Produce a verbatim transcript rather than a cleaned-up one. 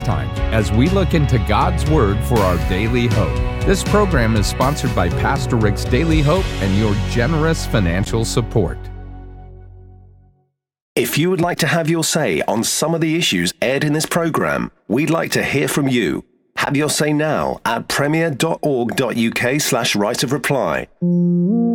Time as we look into God's Word for our daily hope. This program is sponsored by Pastor Rick's Daily Hope and your generous financial support. If you would like to have your say on some of the issues aired in this program, we'd like to hear from you. Have your say now at premier dot org dot uk slash right of reply.